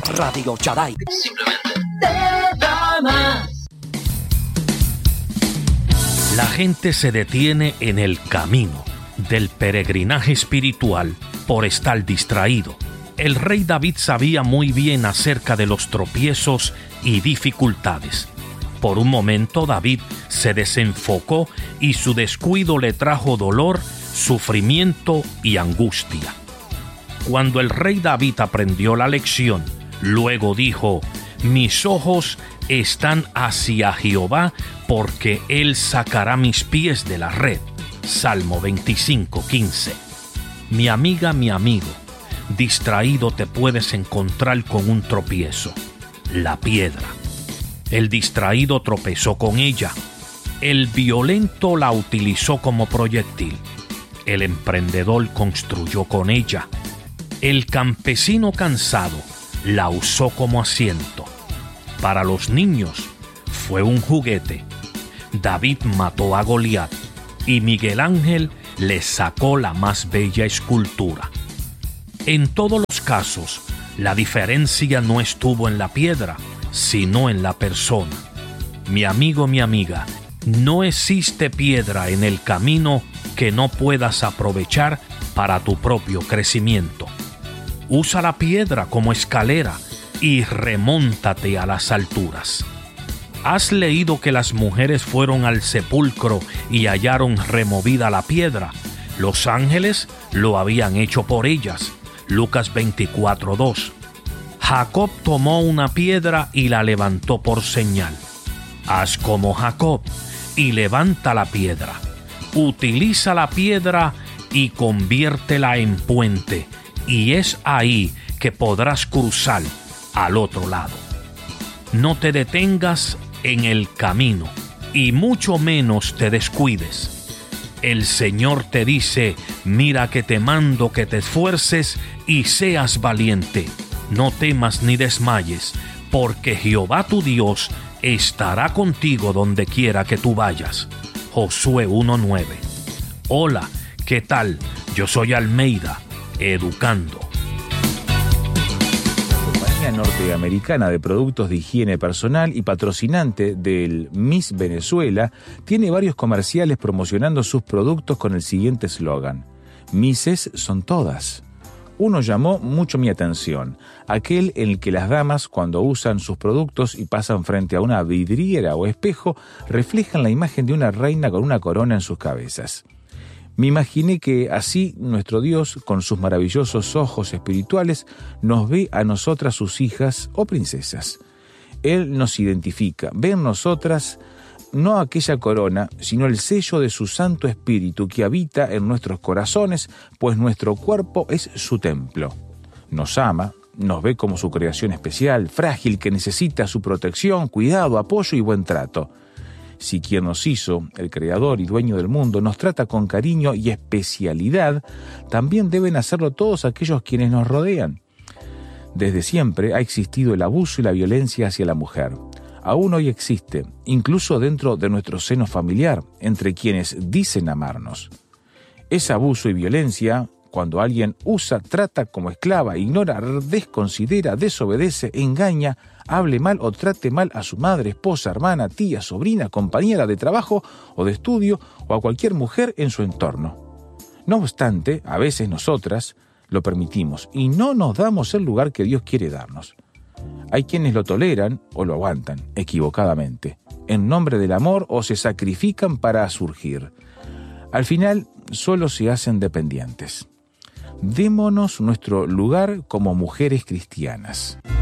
Radio Shaddai. Simplemente te da más. La gente se detiene en el camino del peregrinaje espiritual por estar distraído. El rey David sabía muy bien acerca de los tropiezos y dificultades. Por un momento David se desenfocó y su descuido le trajo dolor, sufrimiento y angustia. Cuando el rey David aprendió la lección, luego dijo: mis ojos están hacia Jehová, porque Él sacará mis pies de la red. Salmo 25:15. Mi amiga, mi amigo, distraído te puedes encontrar con un tropiezo: la piedra. El distraído tropezó con ella. El violento la utilizó como proyectil. El emprendedor construyó con ella. El campesino cansado la usó como asiento. Para los niños fue un juguete. David mató a Goliat y Miguel Ángel le sacó la más bella escultura. En todos los casos, la diferencia no estuvo en la piedra, sino en la persona. Mi amigo, mi amiga, no existe piedra en el camino que no puedas aprovechar para tu propio crecimiento. Usa la piedra como escalera y remóntate a las alturas. ¿Has leído que las mujeres fueron al sepulcro y hallaron removida la piedra? Los ángeles lo habían hecho por ellas. Lucas 24:2. Jacob tomó una piedra y la levantó por señal. Haz como Jacob y levanta la piedra. Utiliza la piedra y conviértela en puente, y es ahí que podrás cruzar al otro lado. No te detengas en el camino y mucho menos te descuides. El Señor te dice: mira que te mando que te esfuerces y seas valiente. No temas ni desmayes, porque Jehová tu Dios estará contigo donde quiera que tú vayas. Josué 1:9. Hola, ¿qué tal? Yo soy Almeida, educando. Norteamericana de productos de higiene personal y patrocinante del Miss Venezuela, tiene varios comerciales promocionando sus productos con el siguiente eslogan: Misses son todas. Uno llamó mucho mi atención, aquel en el que las damas, cuando usan sus productos y pasan frente a una vidriera o espejo, reflejan la imagen de una reina con una corona en sus cabezas. Me imaginé que así nuestro Dios, con sus maravillosos ojos espirituales, nos ve a nosotras sus hijas o princesas. Él nos identifica, ve en nosotras no aquella corona, sino el sello de su Santo Espíritu que habita en nuestros corazones, pues nuestro cuerpo es su templo. Nos ama, nos ve como su creación especial, frágil, que necesita su protección, cuidado, apoyo y buen trato. Si quien nos hizo, el Creador y Dueño del mundo, nos trata con cariño y especialidad, también deben hacerlo todos aquellos quienes nos rodean. Desde siempre ha existido el abuso y la violencia hacia la mujer. Aún hoy existe, incluso dentro de nuestro seno familiar, entre quienes dicen amarnos. Ese abuso y violencia, cuando alguien usa, trata como esclava, ignora, desconsidera, desobedece, engaña, hable mal o trate mal a su madre, esposa, hermana, tía, sobrina, compañera de trabajo o de estudio o a cualquier mujer en su entorno. No obstante, a veces nosotras lo permitimos y no nos damos el lugar que Dios quiere darnos. Hay quienes lo toleran o lo aguantan, equivocadamente, en nombre del amor, o se sacrifican para surgir. Al final, solo se hacen dependientes. Démonos nuestro lugar como mujeres cristianas.